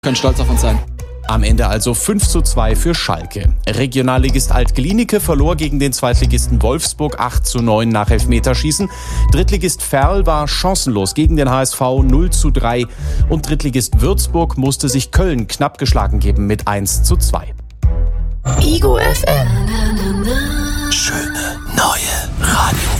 Können stolz auf uns sein. Am Ende also 5:2 für Schalke. Regionalligist Alt-Glienicke verlor gegen den Zweitligisten Wolfsburg 8:9 nach Elfmeterschießen. Drittligist Verl war chancenlos gegen den HSV 0:3. Und Drittligist Würzburg musste sich Köln knapp geschlagen geben mit 1:2. Igo FM. Schöne neue Radio.